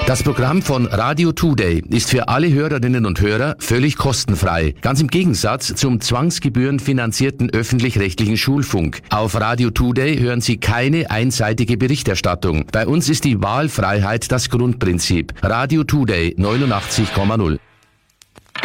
Das Programm von Radio Today ist für alle Hörerinnen und Hörer völlig kostenfrei. Ganz im Gegensatz zum zwangsgebührenfinanzierten öffentlich-rechtlichen Schulfunk. Auf Radio Today hören Sie keine einseitige Berichterstattung. Bei uns ist die Wahlfreiheit das Grundprinzip. Radio Today 89,0.